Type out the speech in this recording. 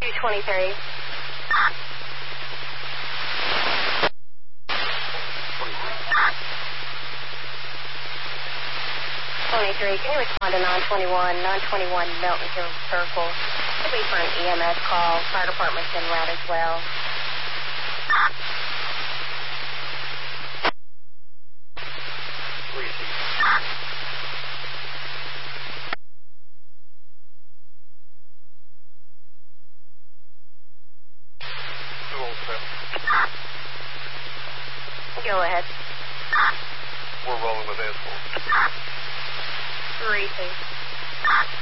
223. 23, can you respond to 921? 921 Milton Hill Circle. It'll be for an EMS call. Fire department's en route as well. Go ahead. We're rolling with escort. 3-2.